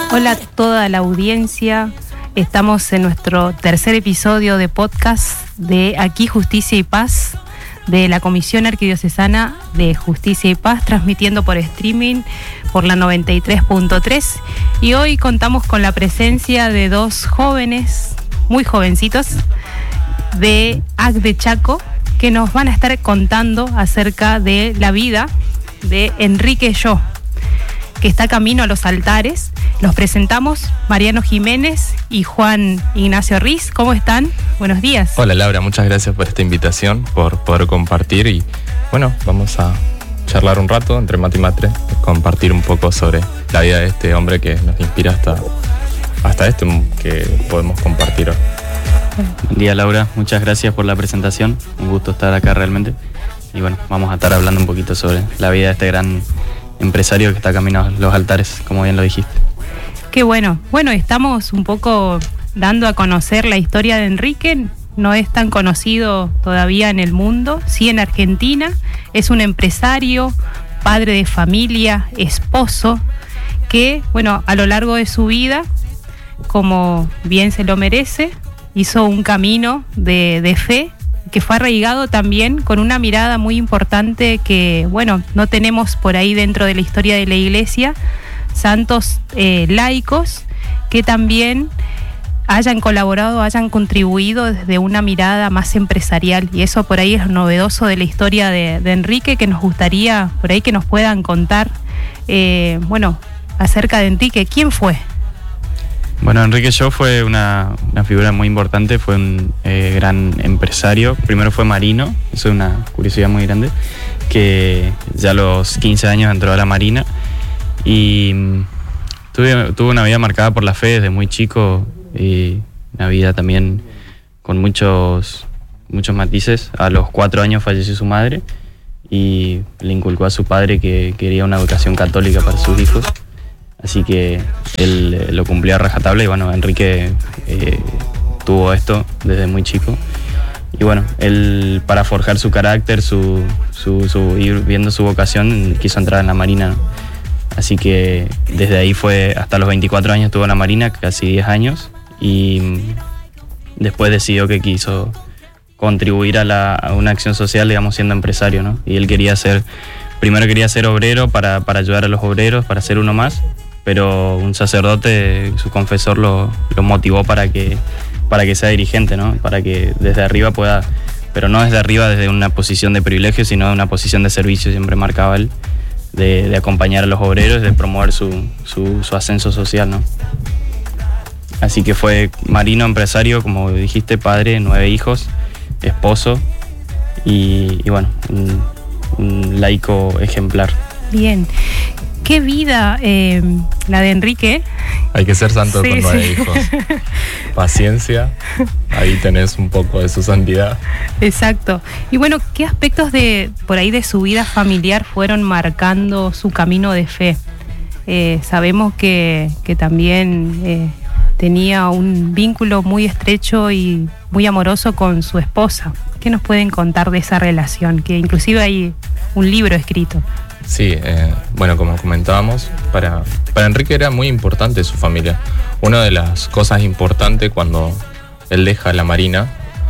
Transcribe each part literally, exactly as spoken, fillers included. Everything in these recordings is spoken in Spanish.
Hola a toda la audiencia. Estamos en nuestro tercer episodio de podcast de Aquí Justicia y Paz, de la Comisión Arquidiocesana de Justicia y Paz, transmitiendo por streaming por la noventa y tres punto tres. Y hoy contamos con la presencia de dos jóvenes, muy jovencitos, de A C de Chaco, que nos van a estar contando acerca de la vida de Enrique Yo, que está camino a los altares. Los presentamos, Mariano Jiménez y Juan Ignacio Riz. ¿Cómo están? Buenos días. Hola Laura, muchas gracias por esta invitación, por poder compartir y bueno, vamos a charlar un rato entre mate y matre, compartir un poco sobre la vida de este hombre que nos inspira hasta, hasta esto que podemos compartir hoy. Buen día Laura, muchas gracias por la presentación, un gusto estar acá realmente y bueno, vamos a estar hablando un poquito sobre la vida de este gran empresario que está camino a los altares, como bien lo dijiste. Qué bueno. Bueno, estamos un poco dando a conocer la historia de Enrique. No es tan conocido todavía en el mundo, sí en Argentina. Es un empresario, padre de familia, esposo, que, bueno, a lo largo de su vida, como bien se lo merece, hizo un camino de, de fe que fue arraigado también con una mirada muy importante que, bueno, no tenemos por ahí dentro de la historia de la Iglesia, santos eh, laicos que también hayan colaborado, hayan contribuido desde una mirada más empresarial, y eso por ahí es novedoso de la historia de, de Enrique, que nos gustaría por ahí que nos puedan contar, eh, bueno, acerca de Enrique. ¿Quién fue? Bueno, Enrique Yo fue una, una figura muy importante, fue un eh, gran empresario. Primero fue marino, eso es una curiosidad muy grande, que ya a los quince años entró a la Marina y tuve, tuvo una vida marcada por la fe desde muy chico y una vida también con muchos, muchos matices. A los cuatro años falleció su madre y le inculcó a su padre que quería una educación católica para sus hijos. Así que él eh, lo cumplió a rajatabla y bueno, Enrique eh, tuvo esto desde muy chico. Y bueno, él para forjar su carácter, su, su, su, ir viendo su vocación, quiso entrar en la Marina, ¿no? Así que desde ahí fue, hasta los veinticuatro años estuvo en la Marina, casi diez años, y después decidió que quiso contribuir a, la, a una acción social, digamos, siendo empresario, ¿no? Y él quería ser, primero quería ser obrero para, para ayudar a los obreros, para ser uno más, pero un sacerdote, su confesor, lo, lo motivó para que, para que sea dirigente, ¿no? Para que desde arriba pueda, pero no desde arriba desde una posición de privilegio, sino de una posición de servicio, siempre marcaba él, de, de acompañar a los obreros, de promover su, su, su ascenso social, ¿no? Así que fue marino, empresario, como dijiste, padre, nueve hijos, esposo y, y bueno, un, un laico ejemplar. Bien. ¿Qué vida eh, la de Enrique? Hay que ser santo sí, con nueve sí. hijos. Paciencia, ahí tenés un poco de su santidad. Exacto. Y bueno, ¿qué aspectos de por ahí de su vida familiar fueron marcando su camino de fe? Eh, sabemos que, que también eh, tenía un vínculo muy estrecho y muy amoroso con su esposa. ¿Qué nos pueden contar de esa relación? Que inclusive hay un libro escrito. Sí, eh, bueno, como comentábamos, para, para Enrique era muy importante su familia. Una de las cosas importantes cuando él deja la Marina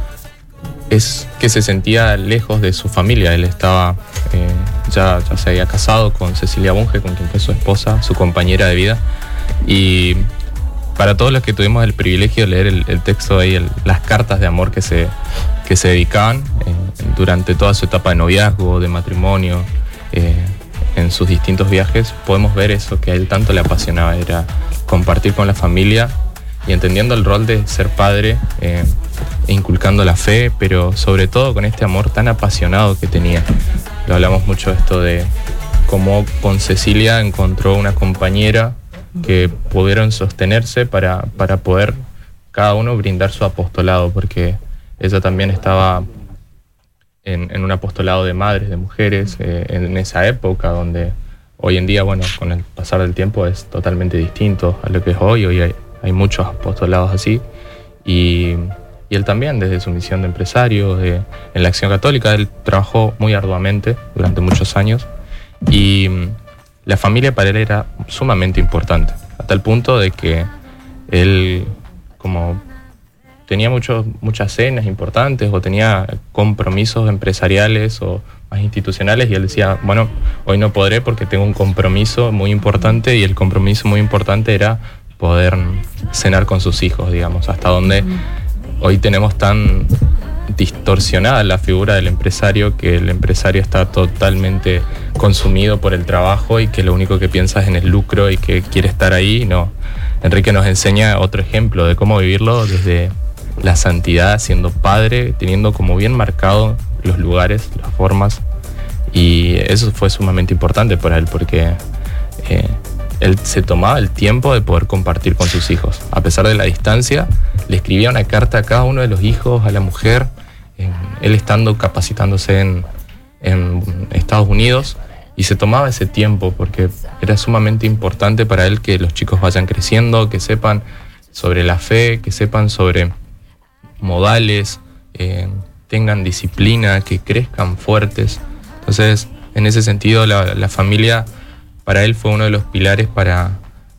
es que se sentía lejos de su familia. Él estaba, eh, ya, ya se había casado con Cecilia Bunge, con quien fue su esposa, su compañera de vida. Y para todos los que tuvimos el privilegio de leer el, el texto ahí, el, las cartas de amor que se, que se dedicaban eh, durante toda su etapa de noviazgo, de matrimonio, eh, en sus distintos viajes, podemos ver eso que a él tanto le apasionaba, era compartir con la familia y entendiendo el rol de ser padre, eh, e inculcando la fe, pero sobre todo con este amor tan apasionado que tenía. Lo hablamos mucho esto de cómo con Cecilia encontró una compañera que pudieron sostenerse para, para poder cada uno brindar su apostolado, porque ella también estaba En, en un apostolado de madres, de mujeres, eh, en esa época donde hoy en día, bueno, con el pasar del tiempo es totalmente distinto a lo que es hoy. Hoy hay, hay muchos apostolados así. Y, y él también, desde su misión de empresario, de, en la Acción Católica, él trabajó muy arduamente durante muchos años. Y la familia para él era sumamente importante. a tal punto de que él, como tenía muchos, muchas cenas importantes o tenía compromisos empresariales o más institucionales, y él decía, bueno, hoy no podré porque tengo un compromiso muy importante, y el compromiso muy importante era poder cenar con sus hijos, digamos, hasta donde hoy tenemos tan distorsionada la figura del empresario, que el empresario está totalmente consumido por el trabajo y que lo único que piensa es en el lucro y que quiere estar ahí. No, Enrique nos enseña otro ejemplo de cómo vivirlo desde la santidad, siendo padre, teniendo como bien marcado los lugares, las formas, y eso fue sumamente importante para él porque eh, él se tomaba el tiempo de poder compartir con sus hijos. A pesar de la distancia, le escribía una carta a cada uno de los hijos, a la mujer, eh, él estando capacitándose en, en Estados Unidos, y se tomaba ese tiempo porque era sumamente importante para él que los chicos vayan creciendo, que sepan sobre la fe, que sepan sobre modales, eh, tengan disciplina, que crezcan fuertes. Entonces, en ese sentido, la, la familia para él fue uno de los pilares para,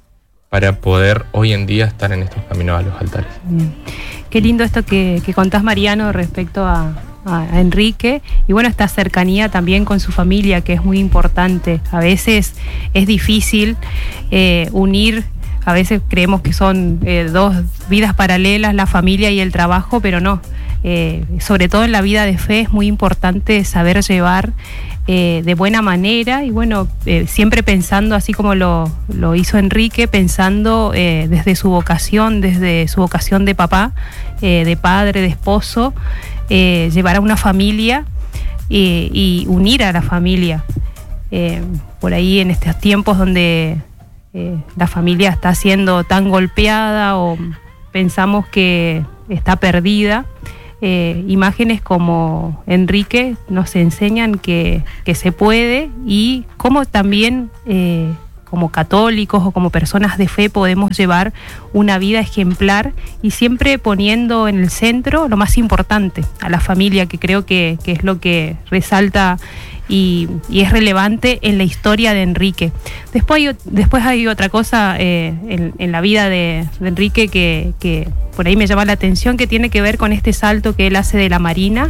para poder hoy en día estar en estos caminos a los altares. Bien. Qué lindo esto que, que contás, Mariano, respecto a, a Enrique, y bueno, esta cercanía también con su familia, que es muy importante. A veces es difícil eh, unir. A veces creemos que son eh, dos vidas paralelas, la familia y el trabajo, pero no. Eh, sobre todo en la vida de fe es muy importante saber llevar eh, de buena manera, y bueno, eh, siempre pensando así como lo, lo hizo Enrique, pensando eh, desde su vocación, desde su vocación de papá, eh, de padre, de esposo, eh, llevar a una familia eh, y unir a la familia. Eh, por ahí en estos tiempos donde Eh, la familia está siendo tan golpeada o pensamos que está perdida, eh, imágenes como Enrique nos enseñan que, que se puede, y cómo también eh, como católicos o como personas de fe podemos llevar una vida ejemplar, y siempre poniendo en el centro lo más importante, a la familia, que creo que, que es lo que resalta Y, y es relevante en la historia de Enrique. Después hay, después hay otra cosa eh, en, en la vida de, de Enrique que, que por ahí me llama la atención, que tiene que ver con este salto que él hace de la marina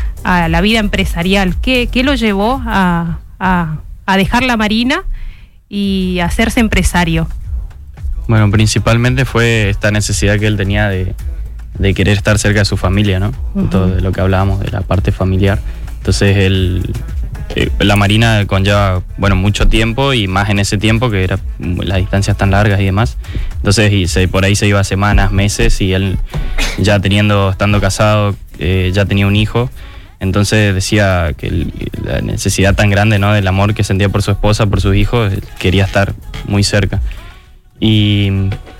a la vida empresarial. ¿Qué, qué lo llevó a, a, a dejar la marina y a hacerse empresario? Bueno, principalmente fue esta necesidad que él tenía de, de querer estar cerca de su familia, ¿no? Uh-huh. Todo de lo que hablábamos, de la parte familiar. Entonces él... La marina conlleva, bueno, mucho tiempo, y más en ese tiempo que era las distancias tan largas y demás. Entonces y se, por ahí se iba semanas, meses, y él ya teniendo, estando casado, eh, ya tenía un hijo. Entonces decía que el, la necesidad tan grande, ¿no?, del amor que sentía por su esposa, por sus hijos, quería estar muy cerca. Y,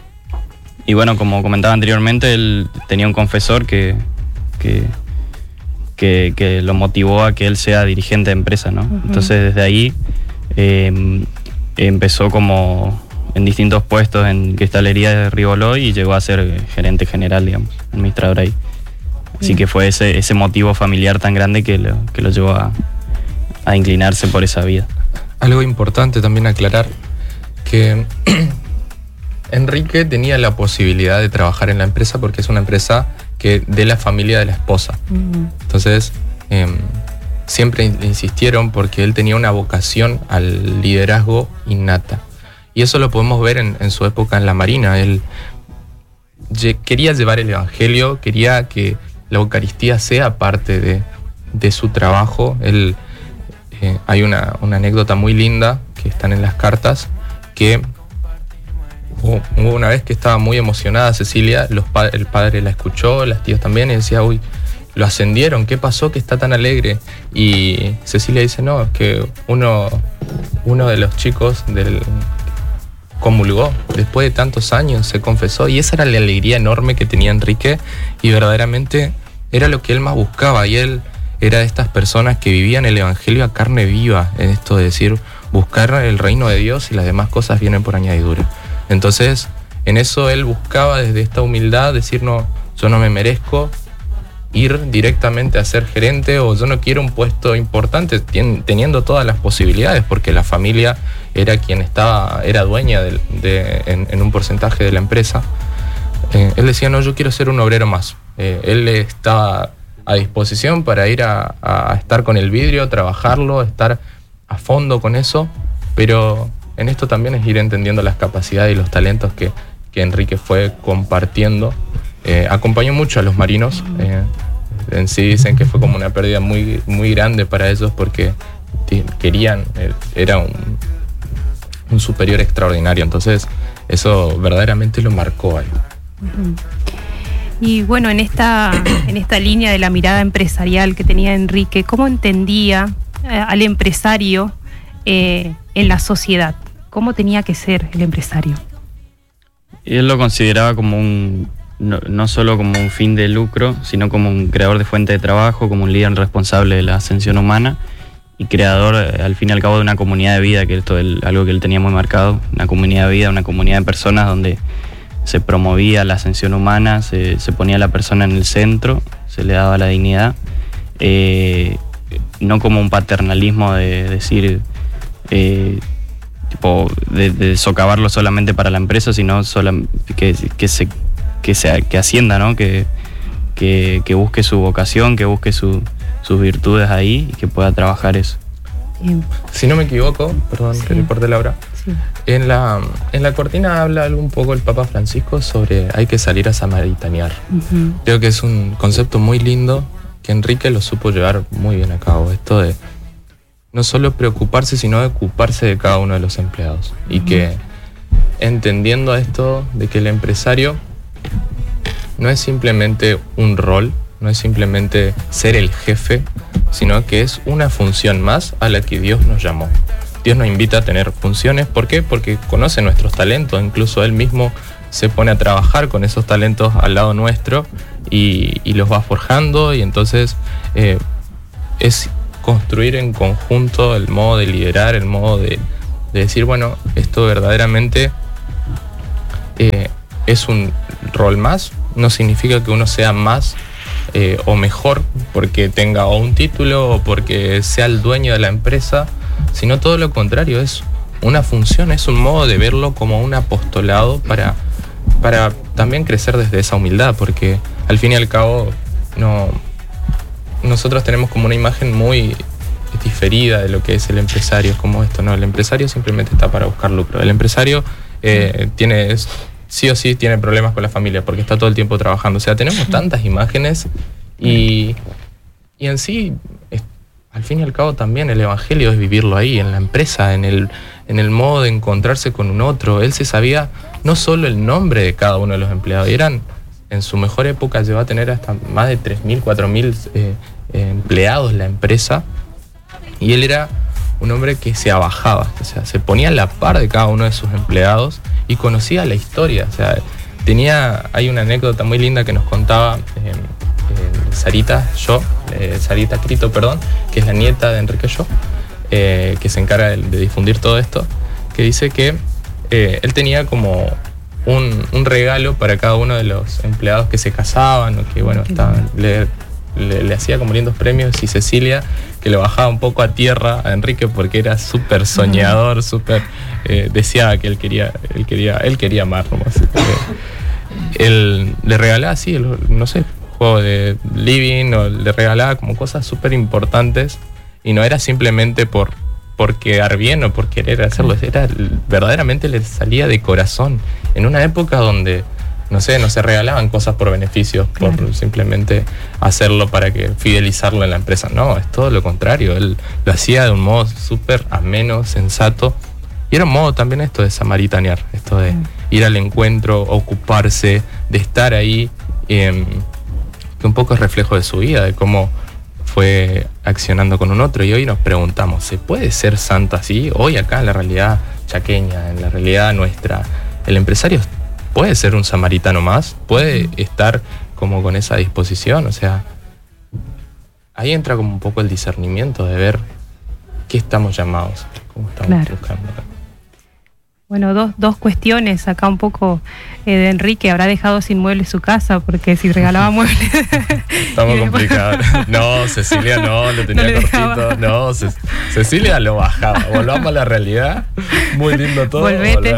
y bueno, como comentaba anteriormente, él tenía un confesor que... que Que, que lo motivó a que él sea dirigente de empresa, ¿no? Uh-huh. Entonces desde ahí eh, empezó como en distintos puestos en cristalería de Riboló, y llegó a ser gerente general, digamos, administrador ahí. Así uh-huh. que fue ese, ese motivo familiar tan grande que lo, que lo llevó a, a inclinarse por esa vida. Algo importante también aclarar, que Enrique tenía la posibilidad de trabajar en la empresa porque es una empresa que de la familia de la esposa. Uh-huh. Entonces, eh, siempre insistieron porque él tenía una vocación al liderazgo innata. Y eso lo podemos ver en, en su época en la Marina. Él ye- quería llevar el evangelio, quería que la Eucaristía sea parte de, de su trabajo. Él, eh, hay una, una anécdota muy linda que están en las cartas, que hubo una vez que estaba muy emocionada Cecilia, los pa- el padre la escuchó, las tías también, y decía, uy, lo ascendieron, ¿qué pasó que está tan alegre? Y Cecilia dice, no, es que uno, uno de los chicos del, comulgó después de tantos años, se confesó, y esa era la alegría enorme que tenía Enrique, y verdaderamente era lo que él más buscaba, y él era de estas personas que vivían el evangelio a carne viva, en esto de decir, buscar el reino de Dios y las demás cosas vienen por añadidura. Entonces, en eso él buscaba desde esta humildad decir, no, yo no me merezco ir directamente a ser gerente, o yo no quiero un puesto importante ten, teniendo todas las posibilidades, porque la familia era quien estaba, era dueña de, de, en, en un porcentaje de la empresa, eh, él decía, no, yo quiero ser un obrero más. Eh, él estaba a disposición para ir a, a estar con el vidrio, trabajarlo, estar a fondo con eso, pero en esto también es ir entendiendo las capacidades y los talentos que, que Enrique fue compartiendo. Eh, acompañó mucho a los marinos, eh, en sí dicen que fue como una pérdida muy, muy grande para ellos porque querían, era un, un superior extraordinario, entonces eso verdaderamente lo marcó ahí. Uh-huh. Y bueno, en esta, en esta línea de la mirada empresarial que tenía Enrique, ¿cómo entendía eh, al empresario eh, en la sociedad? ¿Cómo tenía que ser el empresario? Y él lo consideraba como un, no, no solo como un fin de lucro, sino como un creador de fuente de trabajo, como un líder responsable de la ascensión humana y creador, eh, al fin y al cabo, de una comunidad de vida, que esto es algo que él tenía muy marcado, una comunidad de vida, una comunidad de personas donde se promovía la ascensión humana, se, se ponía a la persona en el centro, se le daba la dignidad, eh, no como un paternalismo de decir, eh, tipo, de, de socavarlo solamente para la empresa, sino sola, que, que, se, que, se, que ascienda, ¿no? que, que, que busque su vocación, que busque su, sus virtudes ahí y que pueda trabajar eso. Bien. Si no me equivoco, perdón, sí. que le corté la hora. Sí. En la, en la cortina habla algo un poco el Papa Francisco sobre hay que salir a samaritanear. Uh-huh. Creo que es un concepto muy lindo que Enrique lo supo llevar muy bien a cabo. Esto de no solo preocuparse, sino de ocuparse de cada uno de los empleados. Uh-huh. Y que entendiendo esto de que el empresario no es simplemente un rol, no es simplemente ser el jefe, sino que es una función más a la que Dios nos llamó. Dios nos invita a tener funciones. ¿Por qué? Porque conoce nuestros talentos. Incluso Él mismo se pone a trabajar con esos talentos al lado nuestro y, y los va forjando. Y entonces eh, es construir en conjunto el modo de liderar, el modo de, de decir, bueno, esto verdaderamente eh, es un rol más. No significa que uno sea más eh, o mejor porque tenga o un título o porque sea el dueño de la empresa, sino todo lo contrario, es una función, es un modo de verlo como un apostolado para, para también crecer desde esa humildad, porque al fin y al cabo no, nosotros tenemos como una imagen muy diferida de lo que es el empresario, es como esto, no, el empresario simplemente está para buscar lucro, el empresario eh, tiene, sí o sí tiene problemas con la familia porque está todo el tiempo trabajando, o sea, tenemos tantas imágenes y, y en sí... Al fin y al cabo también el evangelio es vivirlo ahí, en la empresa, en el, en el modo de encontrarse con un otro. Él se sabía no solo el nombre de cada uno de los empleados, eran, en su mejor época llegó a tener hasta más de tres mil, cuatro mil eh, eh, empleados la empresa, y él era un hombre que se abajaba, o sea, se ponía a la par de cada uno de sus empleados y conocía la historia. O sea, tenía, hay una anécdota muy linda que nos contaba eh, eh, Sarita, yo, eh, Sarita Crito, perdón, que es la nieta de Enrique Yo, eh, que se encarga de, de difundir todo esto, que dice que eh, él tenía como un, un regalo para cada uno de los empleados que se casaban o que, bueno, estaban, le, le, le hacía como lindos premios, y Cecilia, que lo bajaba un poco a tierra a Enrique porque era súper soñador, súper, eh, deseaba que él quería, él quería, él quería amar nomás. Él le regalaba así, el, no sé, juego de living, o le regalaba como cosas súper importantes, y no era simplemente por, por quedar bien o por querer hacerlo, era verdaderamente le salía de corazón, en una época donde, no sé, no se regalaban cosas por beneficios, por claro. simplemente hacerlo para que fidelizarlo en la empresa. No, es todo lo contrario, él lo hacía de un modo súper ameno, sensato, y era un modo también esto de samaritanear, esto de ir al encuentro, ocuparse, de estar ahí, eh, que un poco es reflejo de su vida, de cómo fue accionando con un otro. Y hoy nos preguntamos, ¿se puede ser santo así? Hoy acá en la realidad chaqueña, en la realidad nuestra, ¿el empresario puede ser un samaritano más? ¿Puede estar como con esa disposición? O sea, ahí entra como un poco el discernimiento de ver qué estamos llamados, cómo estamos claro. buscando. Bueno, dos, dos cuestiones acá un poco eh, de Enrique. Habrá dejado sin muebles su casa, porque si regalaba muebles... Estamos después... complicados. No, Cecilia no, lo tenía no cortito. No, Ce- Cecilia lo bajaba. Volvamos a la realidad. Muy lindo todo. Volvete.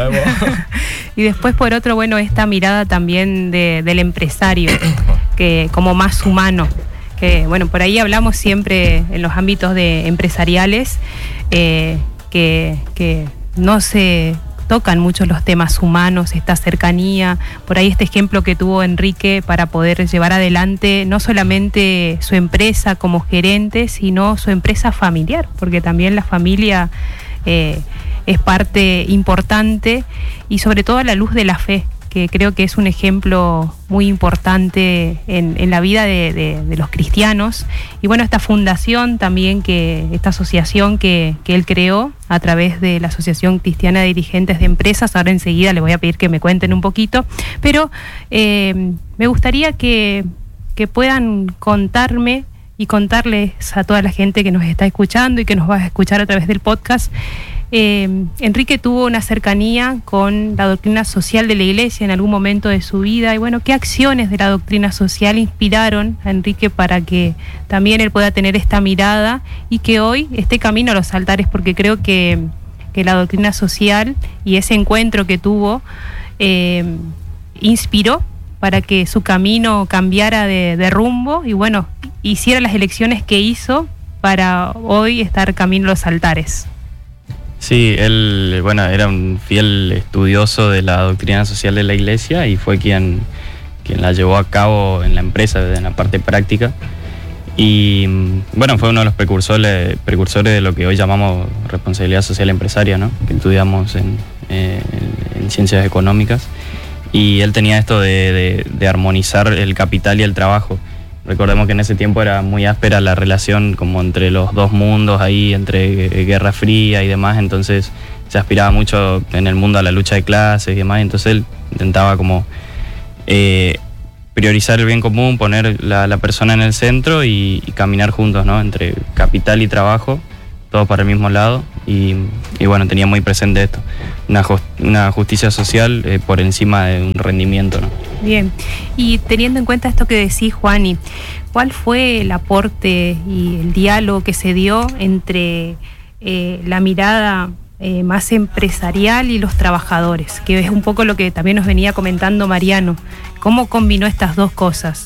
Y después, por otro, bueno, esta mirada también de, del empresario, que como más humano. Que, bueno, por ahí hablamos siempre en los ámbitos de empresariales, eh, que, que no se... tocan mucho los temas humanos, esta cercanía, por ahí este ejemplo que tuvo Enrique para poder llevar adelante no solamente su empresa como gerente, sino su empresa familiar, porque también la familia eh, es parte importante, y sobre todo a la luz de la fe, que creo que es un ejemplo muy importante en, en la vida de, de, de los cristianos. Y bueno, esta fundación también, que esta asociación que, que él creó a través de la Asociación Cristiana de Dirigentes de Empresas, ahora enseguida les voy a pedir que me cuenten un poquito, pero eh, me gustaría que, que puedan contarme y contarles a toda la gente que nos está escuchando y que nos va a escuchar a través del podcast. Eh, Enrique tuvo una cercanía con la doctrina social de la Iglesia en algún momento de su vida, y bueno, ¿qué acciones de la doctrina social inspiraron a Enrique para que también él pueda tener esta mirada y que hoy esté camino a los altares? Porque creo que, que la doctrina social y ese encuentro que tuvo eh, inspiró para que su camino cambiara de, de rumbo y bueno, hiciera las elecciones que hizo para hoy estar camino a los altares. Sí, él, bueno, era un fiel estudioso de la doctrina social de la Iglesia y fue quien, quien la llevó a cabo en la empresa, en la parte práctica. Y bueno, fue uno de los precursores, precursores de lo que hoy llamamos responsabilidad social empresaria, ¿no? Que estudiamos en, eh, en ciencias económicas. Y él tenía esto de, de, de armonizar el capital y el trabajo. Recordemos que en ese tiempo era muy áspera la relación como entre los dos mundos, ahí entre Guerra Fría y demás, entonces se aspiraba mucho en el mundo a la lucha de clases y demás, entonces él intentaba como eh, priorizar el bien común, poner la, la persona en el centro y, y caminar juntos, ¿no? Entre capital y trabajo, todos para el mismo lado, y, y bueno, tenía muy presente esto, una, just, una justicia social eh, por encima de un rendimiento, ¿no? Bien, y teniendo en cuenta esto que decís, Juani, ¿cuál fue el aporte y el diálogo que se dio entre eh, la mirada eh, más empresarial y los trabajadores? Que es un poco lo que también nos venía comentando Mariano. ¿Cómo combinó estas dos cosas?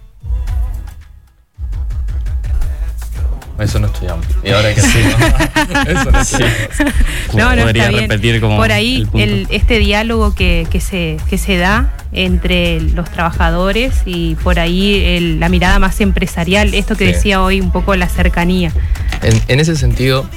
Eso no estudiamos. Y ahora hay que hacer, ¿no? Eso no estudiamos. No, no, podría está repetir bien. como por ahí el el, este diálogo que, que, se, que se da entre los trabajadores y por ahí el, la mirada más empresarial, esto que sí. decía hoy un poco la cercanía. En, en ese sentido,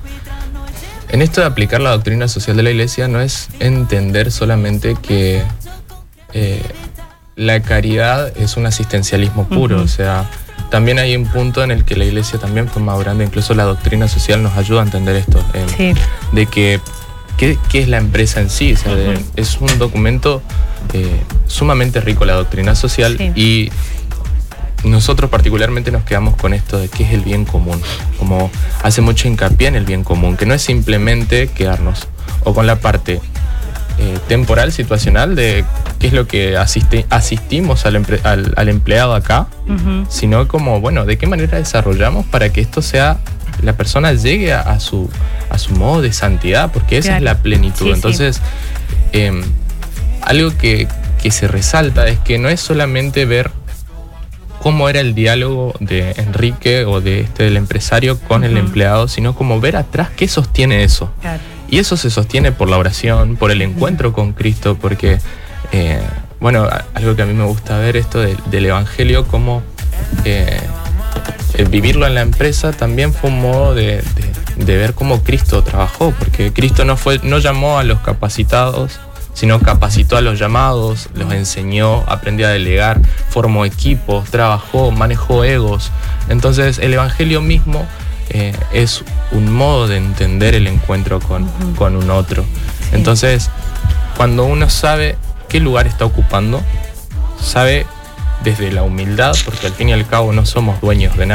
en esto de aplicar la doctrina social de la Iglesia no es entender solamente que eh, la caridad es un asistencialismo puro, uh-huh. o sea, también hay un punto en el que la Iglesia también fue madurando, incluso la doctrina social nos ayuda a entender esto, eh, sí. de que ¿qué, qué es la empresa en sí? O sea, uh-huh. de, es un documento eh, sumamente rico, la doctrina social, sí. y nosotros particularmente nos quedamos con esto de qué es el bien común, como hace mucho hincapié en el bien común, que no es simplemente quedarnos o con la parte eh, temporal, situacional de qué es lo que asiste, asistimos al, empre, al, al empleado acá, uh-huh. sino como, bueno, de qué manera desarrollamos para que esto sea, la persona llegue a, a, su, a su modo de santidad, porque esa claro. es la plenitud. Sí, Entonces, sí. Eh, algo que, que se resalta es que no es solamente ver cómo era el diálogo de Enrique o de este del empresario con uh-huh. el empleado, sino como ver atrás qué sostiene eso. Claro. Y eso se sostiene por la oración, por el encuentro uh-huh. con Cristo, porque, eh, bueno, algo que a mí me gusta ver esto de, del Evangelio, como eh, vivirlo en la empresa también fue un modo de, de, de ver cómo Cristo trabajó, porque Cristo no, fue, no llamó a los capacitados, sino capacitó a los llamados, los enseñó, aprendió a delegar, formó equipos, trabajó, manejó egos. Entonces el Evangelio mismo eh, es un modo de entender el encuentro con, uh-huh. con un otro. Sí. Entonces, cuando uno sabe qué lugar está ocupando, sabe desde la humildad, porque al fin y al cabo no somos dueños de nada,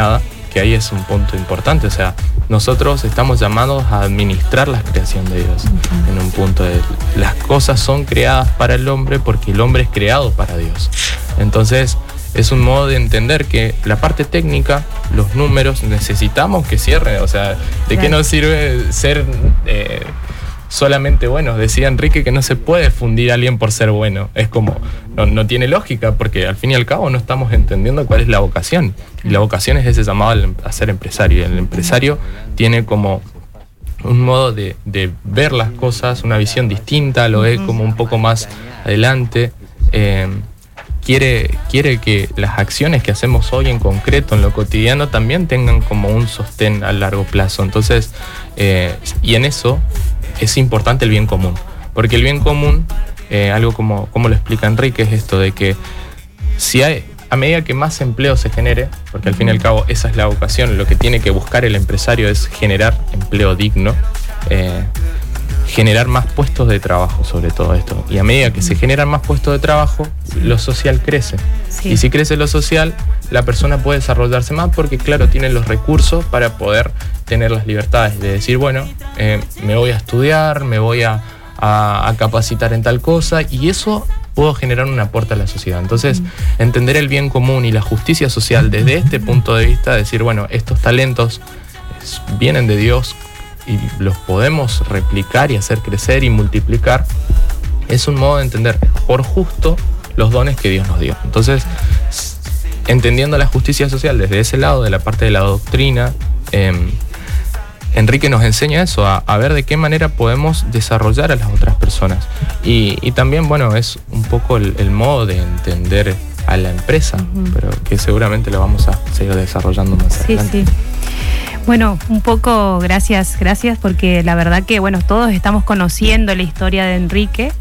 que ahí es un punto importante. O sea, nosotros estamos llamados a administrar la creación de Dios. Uh-huh. En un punto de las cosas son creadas para el hombre porque el hombre es creado para Dios. Entonces, es un modo de entender que la parte técnica, los números, necesitamos que cierren. O sea, ¿de claro. qué nos sirve ser eh, solamente buenos? Decía Enrique que no se puede fundir a alguien por ser bueno. Es como, no, no tiene lógica, porque al fin y al cabo no estamos entendiendo cuál es la vocación. Y la vocación es ese llamado a ser empresario. El empresario tiene como un modo de, de ver las cosas, una visión distinta, lo ve como un poco más adelante. Eh, Quiere, quiere que las acciones que hacemos hoy en concreto, en lo cotidiano, también tengan como un sostén a largo plazo. Entonces, eh, y en eso es importante el bien común. Porque el bien común, eh, algo como, como lo explica Enrique, es esto de que si hay, a medida que más empleo se genere, porque al fin y al cabo esa es la vocación, lo que tiene que buscar el empresario es generar empleo digno, eh, generar más puestos de trabajo sobre todo esto. Y a medida que se generan más puestos de trabajo, lo social crece. Sí. Y si crece lo social, la persona puede desarrollarse más porque, claro, tiene los recursos para poder tener las libertades de decir, bueno, eh, me voy a estudiar, me voy a, a, a capacitar en tal cosa, y eso puedo generar un aporte a la sociedad. Entonces, uh-huh. entender el bien común y la justicia social desde este punto de vista, decir, bueno, estos talentos es, vienen de Dios, y los podemos replicar y hacer crecer y multiplicar, es un modo de entender por justo los dones que Dios nos dio. Entonces, entendiendo la justicia social desde ese lado, de la parte de la doctrina, eh, Enrique nos enseña eso, a, a ver de qué manera podemos desarrollar a las otras personas. Y, y también, bueno, es un poco el, el modo de entender a la empresa, uh-huh. pero que seguramente lo vamos a seguir desarrollando más sí, adelante. Sí. Bueno, un poco gracias, gracias, porque la verdad que, bueno, todos estamos conociendo la historia de Enrique.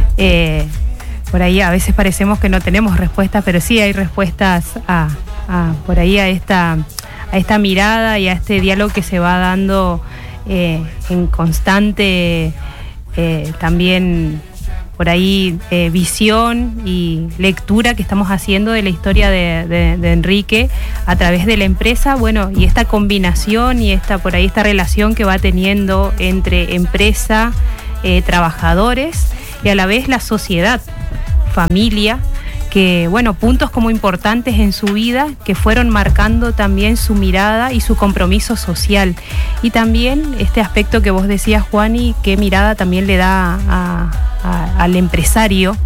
Eh, por ahí a veces parecemos que no tenemos respuestas, pero sí hay respuestas a, a por ahí a esta, a esta mirada y a este diálogo que se va dando eh, en constante eh, también por ahí eh, visión y lectura que estamos haciendo de la historia de, de, de Enrique a través de la empresa, bueno, y esta combinación y esta por ahí esta relación que va teniendo entre empresa, eh, trabajadores y a la vez la sociedad, familia, que bueno, puntos como importantes en su vida que fueron marcando también su mirada y su compromiso social. Y también este aspecto que vos decías, Juani, qué mirada también le da a, a, al empresario,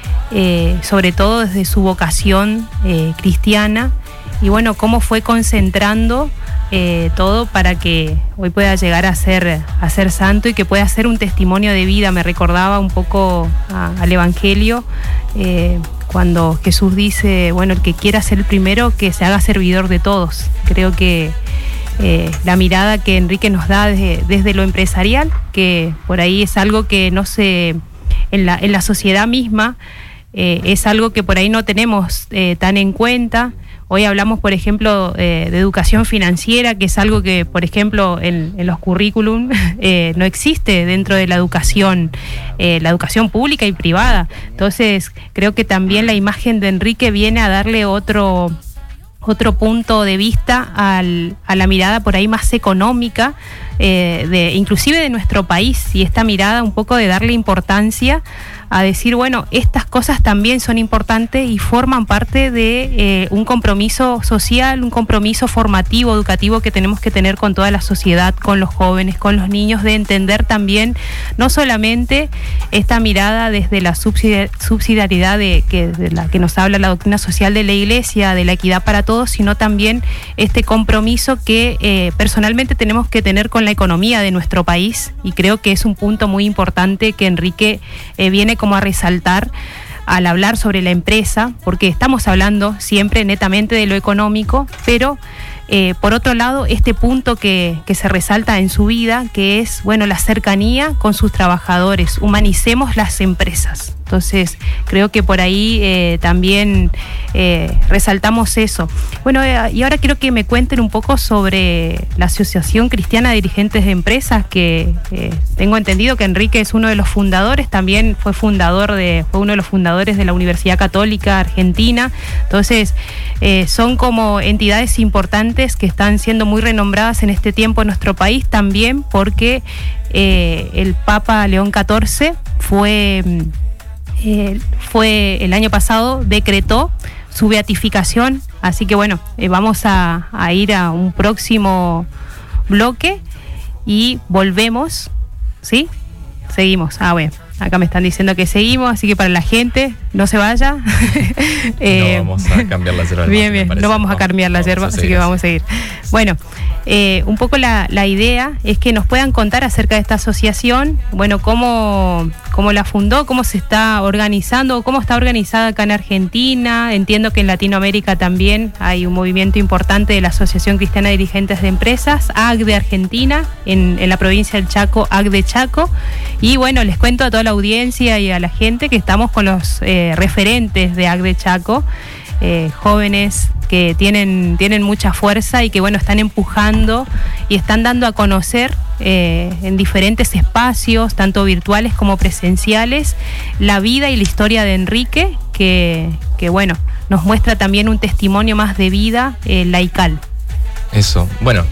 eh, sobre todo desde su vocación eh, cristiana, y bueno, cómo fue concentrando eh, todo para que hoy pueda llegar a ser, a ser santo y que pueda ser un testimonio de vida. Me recordaba un poco a, al Evangelio, eh, cuando Jesús dice, bueno, el que quiera ser el primero, que se haga servidor de todos. Creo que eh, la mirada que Enrique nos da desde, desde lo empresarial, que por ahí es algo que no se, en la, en la sociedad misma, eh, es algo que por ahí no tenemos eh, tan en cuenta. Hoy hablamos, por ejemplo, eh, de educación financiera, que es algo que, por ejemplo, en, en los currículum eh, no existe dentro de la educación, eh, la educación pública y privada. Entonces, creo que también la imagen de Enrique viene a darle otro, otro punto de vista al, a la mirada por ahí más económica, eh, de, inclusive de nuestro país, y esta mirada un poco de darle importancia a decir, bueno, estas cosas también son importantes y forman parte de eh, un compromiso social, un compromiso formativo, educativo que tenemos que tener con toda la sociedad, con los jóvenes, con los niños, de entender también no solamente esta mirada desde la subsidiariedad de, que, de la que nos habla la doctrina social de la Iglesia, de la equidad para todos, sino también este compromiso que eh, personalmente tenemos que tener con la economía de nuestro país, y creo que es un punto muy importante que Enrique eh, viene como a resaltar al hablar sobre la empresa, porque estamos hablando siempre netamente de lo económico, pero eh, por otro lado, este punto que, que se resalta en su vida, que es, bueno, la cercanía con sus trabajadores. Humanicemos las empresas. Entonces, creo que por ahí eh, también eh, resaltamos eso. Bueno, eh, y ahora quiero que me cuenten un poco sobre la Asociación Cristiana de Dirigentes de Empresas, que eh, tengo entendido que Enrique es uno de los fundadores, también fue fundador de, fue uno de los fundadores de la Universidad Católica Argentina. Entonces, eh, son como entidades importantes que están siendo muy renombradas en este tiempo en nuestro país, también porque eh, el Papa León catorce fue... Eh, fue el año pasado, decretó su beatificación, así que bueno, eh, vamos a, a ir a un próximo bloque y volvemos, ¿sí? Seguimos, ah bueno, acá me están diciendo que seguimos, así que para la gente, no se vaya. eh, no vamos a cambiar la yerba. Bien, bien, no vamos a cambiar la yerba, así que vamos a seguir. Bueno, eh, un poco la, la idea es que nos puedan contar acerca de esta asociación, bueno, cómo, cómo la fundó, cómo se está organizando, cómo está organizada acá en Argentina. Entiendo que en Latinoamérica también hay un movimiento importante de la Asociación Cristiana de Dirigentes de Empresas, A C D Argentina, en, en la provincia del Chaco, A C D Chaco. Y bueno, les cuento a toda la audiencia y a la gente que estamos con los eh, referentes de A C D Chaco, eh, jóvenes que tienen, tienen mucha fuerza y que bueno, están empujando y están dando a conocer eh, en diferentes espacios, tanto virtuales como presenciales, la vida y la historia de Enrique, que, que bueno, nos muestra también un testimonio más de vida eh, laical. Eso, bueno,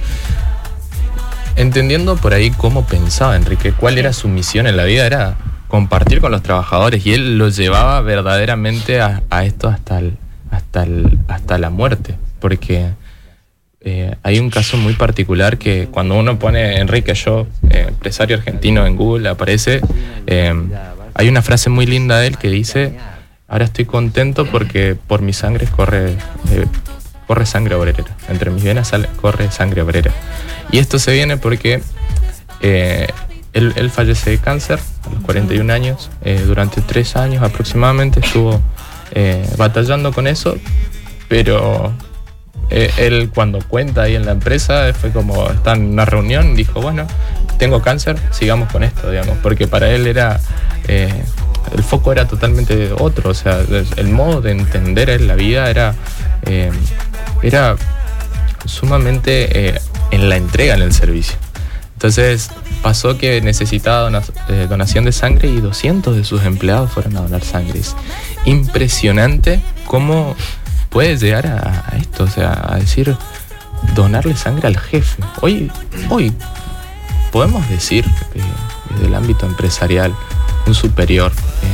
entendiendo por ahí cómo pensaba Enrique, cuál era su misión en la vida, era compartir con los trabajadores, y él lo llevaba verdaderamente a, a esto hasta el, hasta el, hasta la muerte, porque eh, hay un caso muy particular que cuando uno pone Enrique Yo, eh, empresario argentino, en Google, aparece, eh, hay una frase muy linda de él que dice: ahora estoy contento porque por mis sangre corre, eh, corre sangre obrera, entre mis venas sale, corre sangre obrera. Y esto se viene porque eh, él, él fallece de cáncer a los cuarenta y un años, eh, durante tres años aproximadamente estuvo eh, batallando con eso, pero eh, él cuando cuenta ahí en la empresa fue como, está en una reunión, dijo, bueno, tengo cáncer, sigamos con esto, digamos, porque para él era, eh, el foco era totalmente otro, o sea, el modo de entender la vida era, eh, era sumamente eh, en la entrega, en el servicio. Entonces pasó que necesitaba dona, eh, donación de sangre y doscientos de sus empleados fueron a donar sangre. Es impresionante cómo puede llegar a, a esto, o sea, a decir, donarle sangre al jefe. Hoy, hoy podemos decir que desde el ámbito empresarial, un superior,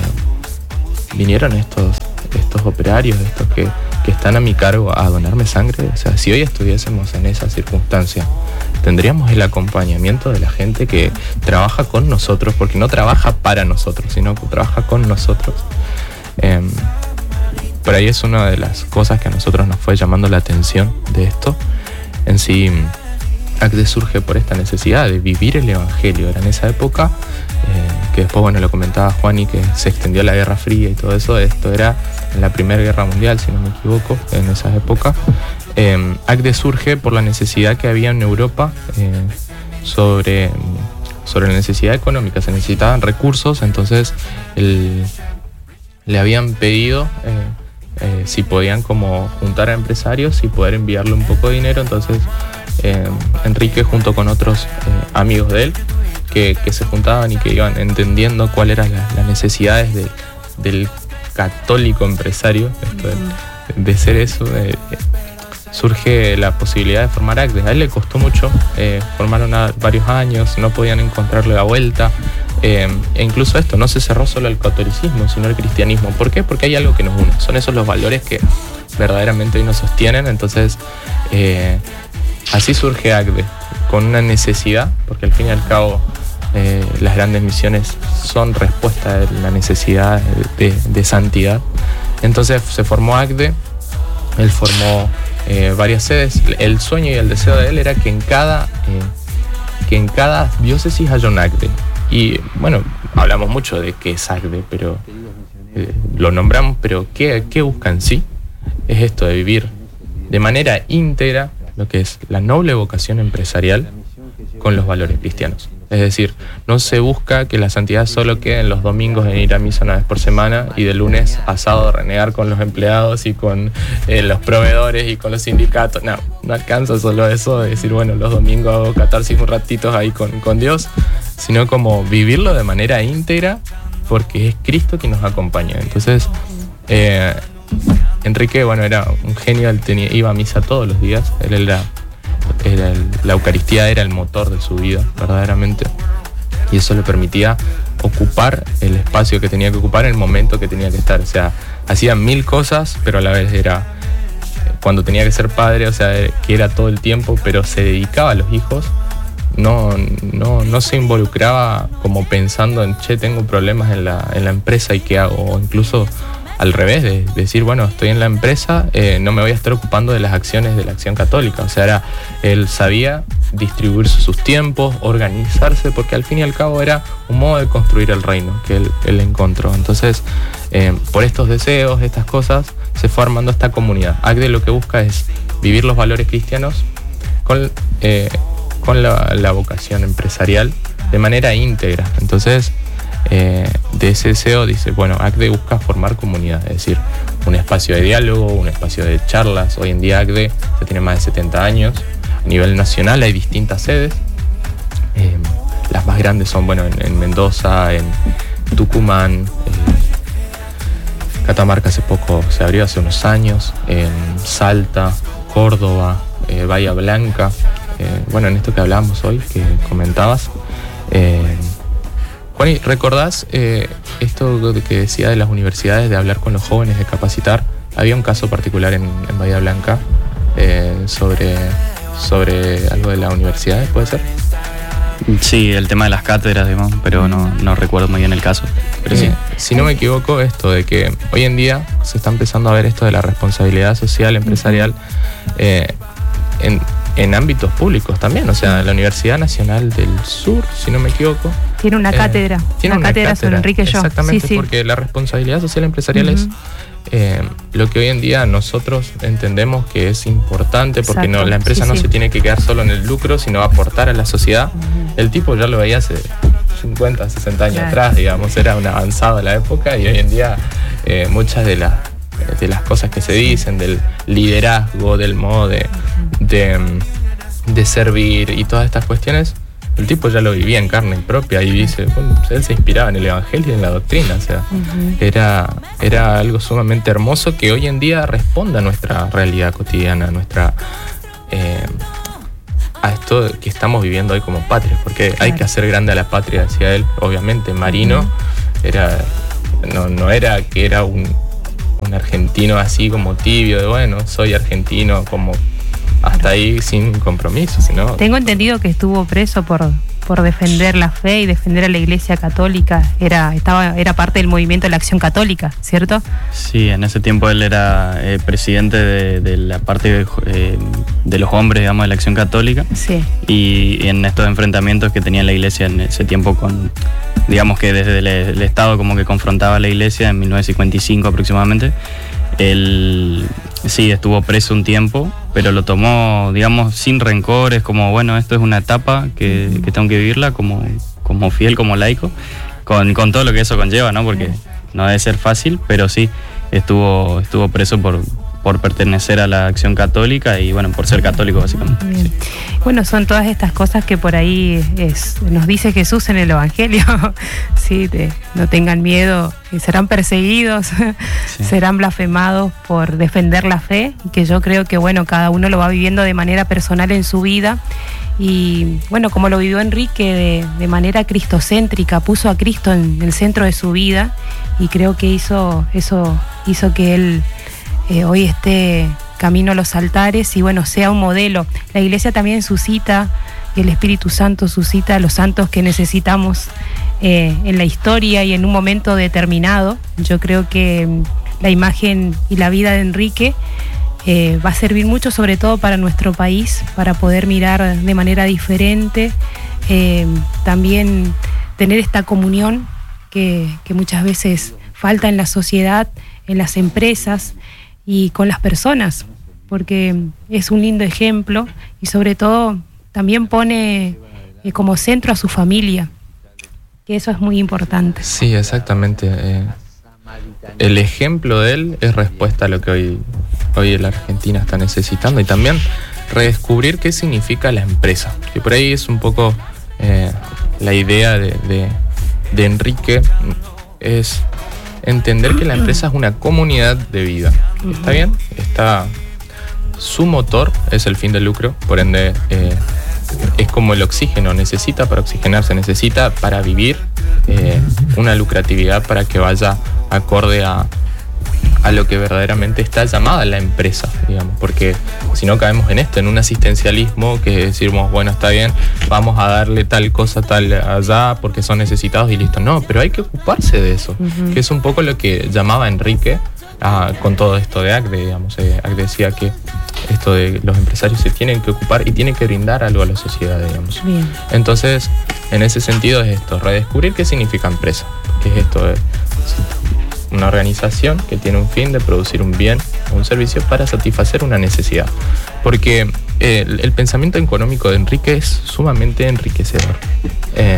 eh, vinieron estos, estos operarios, estos que, que están a mi cargo a donarme sangre. O sea, si hoy estuviésemos en esa circunstancia, tendríamos el acompañamiento de la gente que trabaja con nosotros, porque no trabaja para nosotros, sino que trabaja con nosotros. Eh, por ahí es una de las cosas que a nosotros nos fue llamando la atención de esto. En sí, A C D surge por esta necesidad de vivir el Evangelio. Era en esa época, eh, que después, bueno, lo comentaba Juan, y que se extendió la Guerra Fría y todo eso. Esto era en la Primera Guerra Mundial, si no me equivoco, en esa época. Eh, A C D surge por la necesidad que había en Europa eh, sobre, sobre la necesidad económica. Se necesitaban recursos, entonces el, le habían pedido eh, eh, si podían como juntar a empresarios y poder enviarle un poco de dinero. Entonces eh, Enrique, junto con otros eh, amigos de él, que, que se juntaban y que iban entendiendo cuáles eran las, las necesidades de, del católico empresario, esto de, de ser eso, de, surge la posibilidad de formar A C D. A él le costó mucho, eh, formaron a varios años, no podían encontrarle la vuelta, eh, e incluso esto no se cerró solo al catolicismo, sino al cristianismo. ¿Por qué? Porque hay algo que nos une, son esos los valores que verdaderamente hoy nos sostienen. Entonces eh, así surge A C D, con una necesidad, porque al fin y al cabo eh, las grandes misiones son respuesta de la necesidad de, de, de santidad. Entonces se formó A C D, él formó Eh, varias sedes. El sueño y el deseo de él era que en cada eh, que en cada diócesis haya un A C D. Y bueno, hablamos mucho de qué es A C D, pero eh, lo nombramos, pero ¿qué, qué busca en sí? Es esto de vivir de manera íntegra lo que es la noble vocación empresarial con los valores cristianos. Es Es decir, no se busca que la santidad solo quede en los domingos en ir a misa una vez por semana y de lunes a sábado renegar con los empleados y con eh, los proveedores y con los sindicatos. No, no alcanza solo eso de decir, bueno, los domingos hago catarsis un ratito ahí con, con Dios, sino como vivirlo de manera íntegra porque es Cristo quien nos acompaña. Entonces, eh, Enrique, bueno, era un genio, él tenía, iba a misa todos los días, él era... Era el, la Eucaristía era el motor de su vida, verdaderamente, y eso le permitía ocupar el espacio que tenía que ocupar en el momento que tenía que estar. O sea, hacía mil cosas, pero a la vez era cuando tenía que ser padre, o sea, que era todo el tiempo, pero se dedicaba a los hijos. No, no, no se involucraba como pensando en, che, tengo problemas en la, en la empresa y qué hago, o incluso al revés, de decir, bueno, estoy en la empresa, eh, no me voy a estar ocupando de las acciones de la Acción Católica. O sea, era, él sabía distribuir sus tiempos, organizarse, porque al fin y al cabo era un modo de construir el reino que él, él encontró. Entonces, eh, por estos deseos, estas cosas, se fue armando esta comunidad. A C D E lo que busca es vivir los valores cristianos con, eh, con la, la vocación empresarial de manera íntegra. Entonces, Eh, de ese deseo dice, bueno, A C D E busca formar comunidad, es decir, un espacio de diálogo, un espacio de charlas. Hoy en día A C D E ya tiene más de setenta años, a nivel nacional hay distintas sedes, eh, las más grandes son, bueno, en, en Mendoza, en Tucumán, eh, Catamarca hace poco se abrió, hace unos años, en Salta, Córdoba, eh, Bahía Blanca, eh, bueno, en esto que hablábamos hoy, que comentabas, eh, Juan, ¿recordás eh, esto que decía de las universidades, de hablar con los jóvenes, de capacitar? Había un caso particular en, en Bahía Blanca eh, sobre, sobre algo de la universidad, ¿puede ser? Sí, el tema de las cátedras, digamos, pero no, no recuerdo muy bien el caso. Pero sí. Eh, si no me equivoco, esto de que hoy en día se está empezando a ver esto de la responsabilidad social, empresarial, eh, en, en ámbitos públicos también. O sea, la Universidad Nacional del Sur, si no me equivoco, tiene una cátedra, eh, tiene una, una cátedra, cátedra sobre Enrique y yo. Exactamente, sí, sí. Porque la responsabilidad social empresarial uh-huh. es eh, lo que hoy en día nosotros entendemos que es importante, porque no, la empresa sí, no sí. se tiene que quedar solo en el lucro, sino aportar a la sociedad. Uh-huh. El tipo ya lo veía hace cincuenta, sesenta años claro. atrás, digamos, era un avanzado de la época, y hoy en día eh, muchas de las de las cosas que se dicen, del liderazgo, del modo de, de, de servir y todas estas cuestiones, el tipo ya lo vivía en carne propia y dice, bueno, él se inspiraba en el evangelio y en la doctrina, o sea, uh-huh. era, era algo sumamente hermoso que hoy en día responde a nuestra realidad cotidiana, a nuestra eh, a esto que estamos viviendo hoy como patria, porque claro. hay que hacer grande a la patria, decía él. Obviamente Marino uh-huh. era no, no era que era un, un argentino así como tibio, de bueno, soy argentino como hasta ahí sin compromiso, sino... Tengo entendido que estuvo preso por, por defender la fe y defender a la Iglesia Católica. Era, estaba, era parte del movimiento de la Acción Católica, ¿cierto? Sí, en ese tiempo él era eh, presidente de, de la parte de, eh, de los hombres, digamos, de la Acción Católica. Sí. Y, y en estos enfrentamientos que tenía la Iglesia en ese tiempo con... Digamos que desde el, el Estado como que confrontaba a la Iglesia en mil novecientos cincuenta y cinco aproximadamente. Él sí estuvo preso un tiempo, pero lo tomó, digamos, sin rencores, como bueno, esto es una etapa que, que tengo que vivirla como, como fiel, como laico, con, con todo lo que eso conlleva, ¿no? Porque no debe ser fácil, pero sí, estuvo, estuvo preso por, por pertenecer a la Acción Católica y bueno, por ser católico básicamente. Sí. Bueno, son todas estas cosas que por ahí es, nos dice Jesús en el Evangelio. Sí, te, no tengan miedo, serán perseguidos, sí. serán blasfemados por defender la fe, y que yo creo que bueno, cada uno lo va viviendo de manera personal en su vida. Y bueno, como lo vivió Enrique de, de manera cristocéntrica, puso a Cristo en el centro de su vida, y creo que hizo, eso hizo que él eh, hoy esté camino a los altares y bueno, sea un modelo. La Iglesia también suscita, y el Espíritu Santo suscita a los santos que necesitamos eh, en la historia y en un momento determinado. Yo creo que la imagen y la vida de Enrique eh, va a servir mucho, sobre todo para nuestro país, para poder mirar de manera diferente, eh, también tener esta comunión que, que muchas veces falta en la sociedad, en las empresas y con las personas, porque es un lindo ejemplo y sobre todo también pone eh, como centro a su familia, que eso es muy importante. Sí, exactamente. Eh, el ejemplo de él es respuesta a lo que hoy, hoy la Argentina está necesitando, y también redescubrir qué significa la empresa, que por ahí es un poco eh, la idea de, de, de Enrique, es entender que la empresa es una comunidad de vida. ¿Está bien? Está, su motor es el fin del lucro, por ende eh, es como el oxígeno, necesita para oxigenarse, necesita para vivir eh, una lucratividad para que vaya acorde a, a lo que verdaderamente está llamada la empresa, digamos, porque si no caemos en esto, en un asistencialismo que decimos, bueno, está bien, vamos a darle tal cosa tal allá porque son necesitados y listo. No, pero hay que ocuparse de eso, uh-huh. que es un poco lo que llamaba Enrique ah, con todo esto de ACDE, digamos. Eh, ACDE decía que esto de los empresarios se tienen que ocupar y tienen que brindar algo a la sociedad, digamos. Bien. Entonces, en ese sentido es esto, redescubrir qué significa empresa, que es esto de una organización que tiene un fin de producir un bien o un servicio para satisfacer una necesidad. Porque eh, el, el pensamiento económico de Enrique es sumamente enriquecedor. Eh,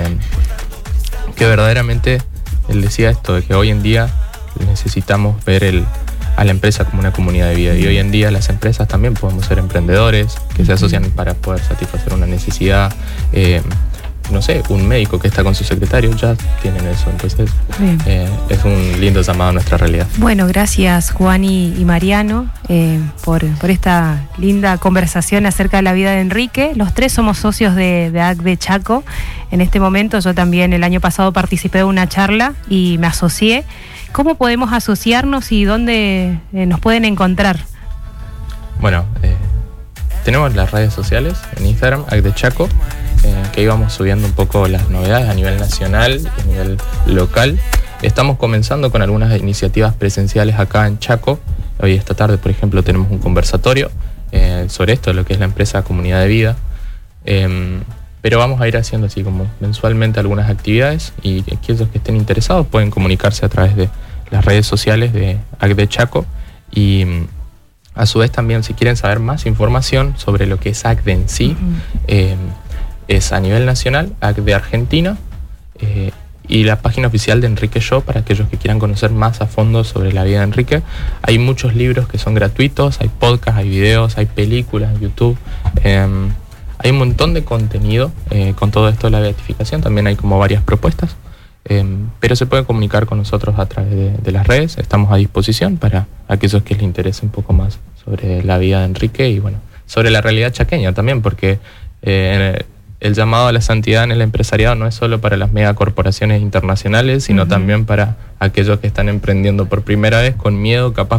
que verdaderamente él decía esto, de que hoy en día necesitamos ver el, a la empresa como una comunidad de vida. Y hoy en día las empresas también podemos ser emprendedores que se asocian para poder satisfacer una necesidad. Eh, no sé, un médico que está con su secretario, ya tienen eso. Entonces eh, es un lindo llamado a nuestra realidad. Bueno, gracias Juan y, y Mariano eh, por, por esta linda conversación acerca de la vida de Enrique. Los tres somos socios de, de ACDE Chaco. En este momento yo también el año pasado participé de una charla y me asocié. ¿Cómo podemos asociarnos y dónde eh, nos pueden encontrar? Bueno, eh, tenemos las redes sociales en Instagram, ACDE Chaco, eh, que íbamos subiendo un poco las novedades a nivel nacional y a nivel local. Estamos comenzando con algunas iniciativas presenciales acá en Chaco. Hoy esta tarde, por ejemplo, tenemos un conversatorio eh, sobre esto, lo que es la empresa Comunidad de Vida. Eh, pero vamos a ir haciendo así como mensualmente algunas actividades, y aquellos que estén interesados pueden comunicarse a través de las redes sociales de ACDE Chaco. Y a su vez también, si quieren saber más información sobre lo que es ACDE en sí, uh-huh. eh, es a nivel nacional, ACDE Argentina, eh, y la página oficial de Enrique Yo, para aquellos que quieran conocer más a fondo sobre la vida de Enrique. Hay muchos libros que son gratuitos, hay podcasts, hay videos, hay películas en YouTube, eh, hay un montón de contenido eh, con todo esto de la beatificación. También hay como varias propuestas, eh, pero se pueden comunicar con nosotros a través de, de las redes. Estamos a disposición para aquellos que les interese un poco más sobre la vida de Enrique y bueno, sobre la realidad chaqueña también, porque eh, el llamado a la santidad en el empresariado no es solo para las megacorporaciones internacionales, sino uh-huh. también para aquellos que están emprendiendo por primera vez con miedo, capaz